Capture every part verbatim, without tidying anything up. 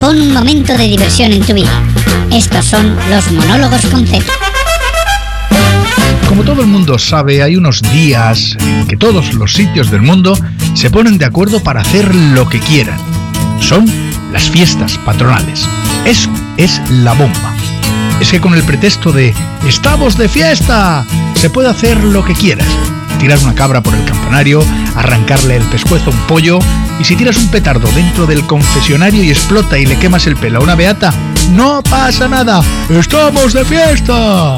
Pon un momento de diversión en tu vida. Estos son los monólogos con Z. Como todo el mundo sabe, hay unos días en que todos los sitios del mundo se ponen de acuerdo para hacer lo que quieran. Son las fiestas patronales. Eso es la bomba. Es que con el pretexto de ¡estamos de fiesta!, se puede hacer lo que quieras. Tirar una cabra por el campanario, arrancarle el pescuezo a un pollo, y si tiras un petardo dentro del confesionario y explota y le quemas el pelo a una beata, no pasa nada. ¡Estamos de fiesta!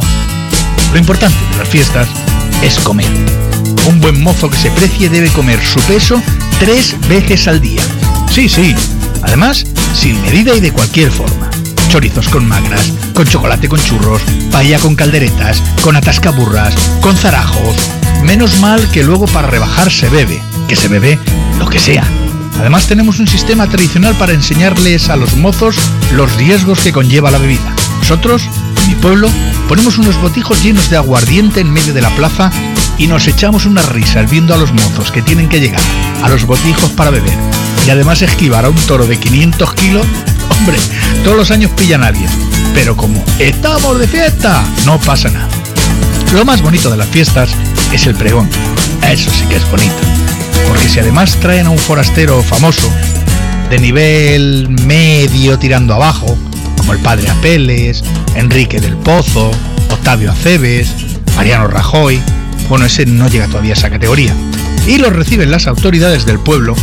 Lo importante de las fiestas es comer. Un buen mozo que se precie debe comer su peso tres veces al día. Sí, sí. Además, sin medida y de cualquier forma. Chorizos con magras, con chocolate con churros, paella con calderetas, con atascaburras, con zarajos. Menos mal que luego para rebajar se bebe, que se bebe lo que sea. Además tenemos un sistema tradicional para enseñarles a los mozos los riesgos que conlleva la bebida. Nosotros, en mi pueblo, ponemos unos botijos llenos de aguardiente en medio de la plaza y nos echamos unas risas viendo a los mozos que tienen que llegar a los botijos para beber y además esquivar a un toro de quinientos kilos. Hombre, todos los años pillan a alguien, pero como estamos de fiesta, no pasa nada. Lo más bonito de las fiestas es el pregón. Eso sí que es bonito, porque si además traen a un forastero famoso, de nivel medio tirando abajo, como el padre Apeles, Enrique del Pozo, Octavio Acebes, Mariano Rajoy, bueno, ese no llega todavía a esa categoría, y los reciben las autoridades del pueblo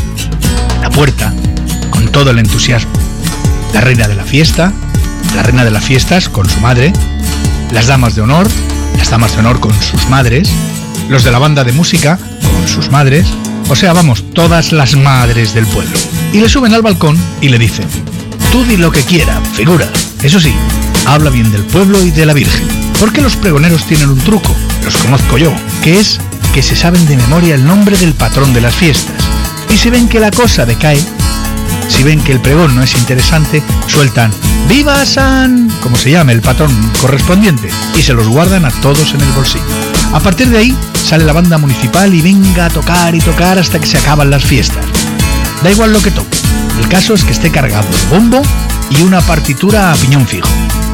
a la puerta con todo el entusiasmo. La reina de la fiesta, la reina de las fiestas con su madre, las damas de honor, las damas de honor con sus madres, los de la banda de música con sus madres, o sea, vamos, todas las madres del pueblo. Y le suben al balcón y le dicen: tú di lo que quiera, figura. Eso sí, habla bien del pueblo y de la Virgen, porque los pregoneros tienen un truco, los conozco yo, que es que se saben de memoria el nombre del patrón de las fiestas. Y si ven que la cosa decae, si ven que el pregón no es interesante, sueltan ¡Viva San!, como se llame el patrón correspondiente, y se los guardan a todos en el bolsillo. A partir de ahí sale la banda municipal y venga a tocar y tocar hasta que se acaban las fiestas. Da igual lo que toque, el caso es que esté cargado de bombo y una partitura a piñón fijo.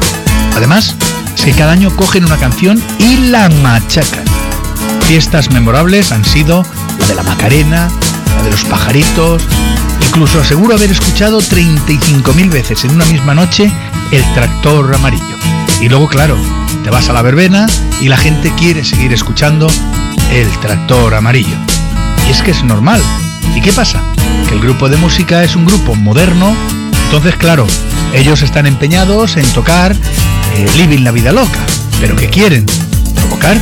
Además, es que cada año cogen una canción y la machacan. Fiestas memorables han sido la de la Macarena, la de los pajaritos. Incluso aseguro haber escuchado treinta y cinco mil veces en una misma noche el tractor amarillo. Y luego, claro, te vas a la verbena y la gente quiere seguir escuchando el tractor amarillo. Y es que es normal. ¿Y qué pasa? Que el grupo de música es un grupo moderno, entonces, claro, ellos están empeñados en tocar eh, Living la Vida Loca. ¿Pero qué quieren? ¿Provocar?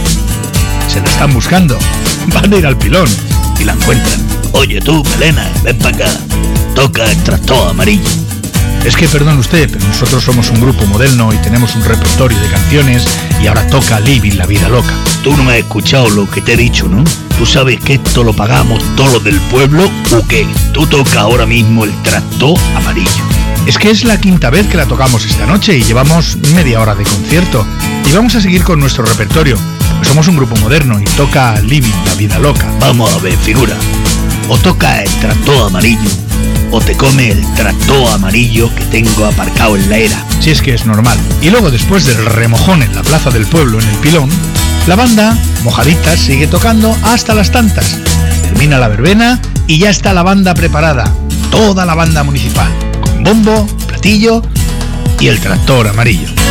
Se la están buscando. Van a ir al pilón y la encuentran. Oye tú, Melena, ven para acá. Toca el tractor amarillo. Es que, perdón usted, pero nosotros somos un grupo moderno y tenemos un repertorio de canciones y ahora toca Living la Vida Loca. Tú no me has escuchado lo que te he dicho, ¿no? Tú sabes que esto lo pagamos todos los del pueblo, ¿o qué? Tú tocas ahora mismo el tractor amarillo. Es que es la quinta vez que la tocamos esta noche y llevamos media hora de concierto. Y vamos a seguir con nuestro repertorio, porque somos un grupo moderno y toca Living la Vida Loca. Vamos a ver, figura. O toca el tractor amarillo, o te come el tractor amarillo que tengo aparcado en la era. Si es que es normal. Y luego, después del remojón en la plaza del pueblo, en el pilón, la banda, mojadita, sigue tocando hasta las tantas. Termina la verbena y ya está la banda preparada. Toda la banda municipal, con bombo, platillo y el tractor amarillo.